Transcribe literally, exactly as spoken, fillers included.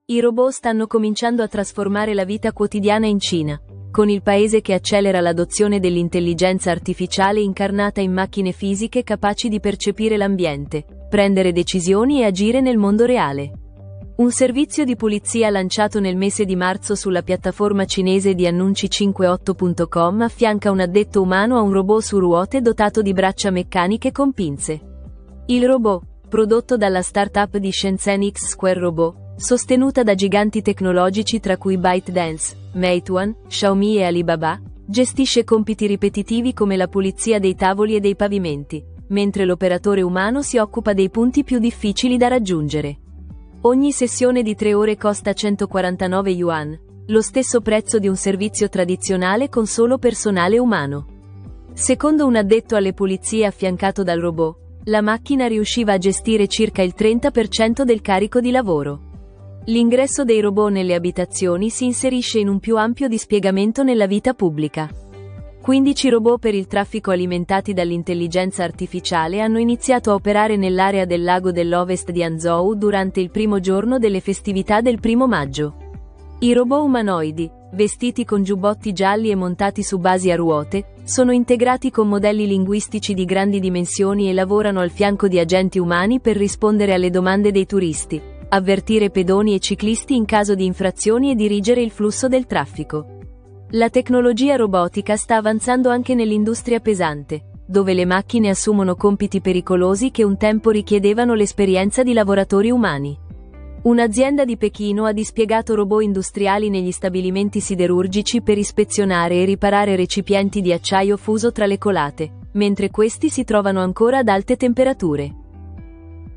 I robot stanno cominciando a trasformare la vita quotidiana in Cina, con il paese che accelera l'adozione dell'intelligenza artificiale incarnata in macchine fisiche capaci di percepire l'ambiente, prendere decisioni e agire nel mondo reale. Un servizio di pulizia lanciato nel mese di marzo sulla piattaforma cinese di annunci cinquantotto punto com affianca un addetto umano a un robot su ruote dotato di braccia meccaniche con pinze. Il robot, prodotto dalla startup di Shenzhen X Square Robot, sostenuta da giganti tecnologici tra cui ByteDance, Meituan, Xiaomi e Alibaba, gestisce compiti ripetitivi come la pulizia dei tavoli e dei pavimenti, mentre l'operatore umano si occupa dei punti più difficili da raggiungere. Ogni sessione di tre ore costa centoquarantanove yuan, lo stesso prezzo di un servizio tradizionale con solo personale umano. Secondo un addetto alle pulizie affiancato dal robot, la macchina riusciva a gestire circa il trenta per cento del carico di lavoro. L'ingresso dei robot nelle abitazioni si inserisce in un più ampio dispiegamento nella vita pubblica. quindici robot per il traffico alimentati dall'intelligenza artificiale hanno iniziato a operare nell'area del lago dell'Ovest di Hangzhou durante il primo giorno delle festività del primo maggio. I robot umanoidi, vestiti con giubbotti gialli e montati su basi a ruote, sono integrati con modelli linguistici di grandi dimensioni e lavorano al fianco di agenti umani per rispondere alle domande dei turisti, avvertire pedoni e ciclisti in caso di infrazioni e dirigere il flusso del traffico. La tecnologia robotica sta avanzando anche nell'industria pesante, dove le macchine assumono compiti pericolosi che un tempo richiedevano l'esperienza di lavoratori umani. Un'azienda di Pechino ha dispiegato robot industriali negli stabilimenti siderurgici per ispezionare e riparare recipienti di acciaio fuso tra le colate, mentre questi si trovano ancora ad alte temperature.